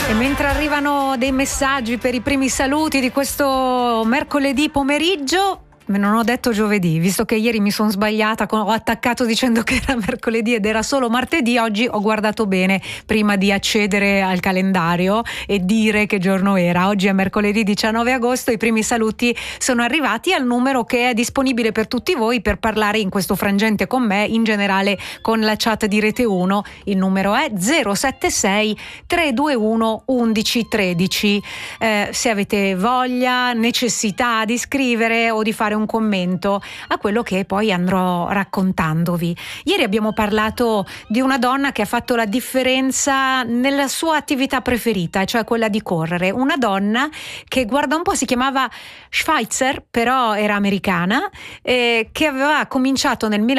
E mentre arrivano dei messaggi per i primi saluti di questo mercoledì pomeriggio, non ho detto giovedì, visto che ieri mi sono sbagliata, ho attaccato dicendo che era mercoledì ed era solo martedì. Oggi ho guardato bene prima di accedere al calendario e dire che giorno era. Oggi è mercoledì 19 agosto, i primi saluti sono arrivati al numero che è disponibile per tutti voi per parlare in questo frangente con me, in generale con la chat di Rete 1. Il numero è 076 321 1113. Se avete voglia, necessità di scrivere o di fare un commento a quello che poi andrò raccontandovi. Ieri abbiamo parlato di una donna che ha fatto la differenza nella sua attività preferita, cioè quella di correre. Una donna che, guarda un po', si chiamava Schweitzer, però era americana, che aveva cominciato nel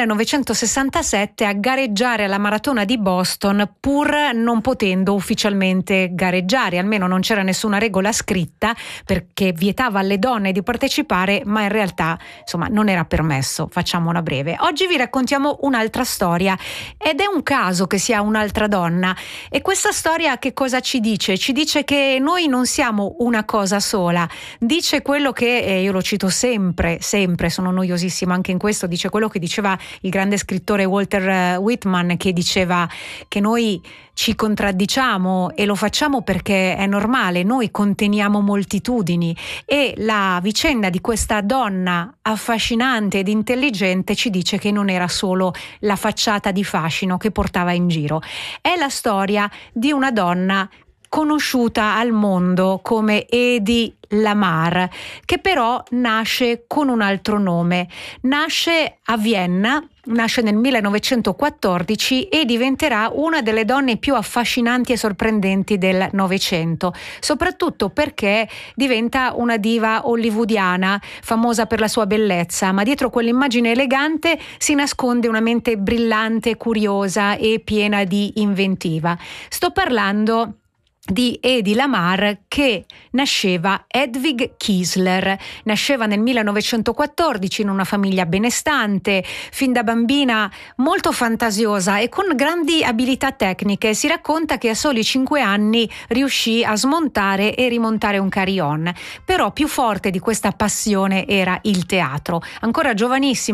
1967 a gareggiare alla maratona di Boston, pur non potendo ufficialmente gareggiare, almeno non c'era nessuna regola scritta perché vietava alle donne di partecipare, ma in realtà insomma non era permesso. Facciamola breve. Oggi vi raccontiamo un'altra storia ed è un caso che sia un'altra donna. E questa storia che cosa ci dice? Ci dice che noi non siamo una cosa sola. Dice quello che, io lo cito sempre, sono noiosissima anche in questo, dice quello che diceva il grande scrittore Walter Whitman, che diceva che noi ci contraddiciamo e lo facciamo perché è normale, noi conteniamo moltitudini, e la vicenda di questa donna affascinante ed intelligente ci dice che non era solo la facciata di fascino che portava in giro. È la storia di una donna conosciuta al mondo come Hedy Lamarr, che però nasce con un altro nome. Nasce a Vienna, nasce nel 1914 e diventerà una delle donne più affascinanti e sorprendenti del Novecento, soprattutto perché diventa una diva hollywoodiana, famosa per la sua bellezza, ma dietro quell'immagine elegante si nasconde una mente brillante, curiosa e piena di inventiva. Sto parlando di Hedy Lamarr, che nasceva Hedwig Kiesler. Nasceva nel 1914 in una famiglia benestante, fin da bambina molto fantasiosa e con grandi abilità tecniche. Si racconta che a soli 5 anni riuscì a smontare e rimontare un carillon. Però più forte di questa passione era il teatro. Ancora giovanissima,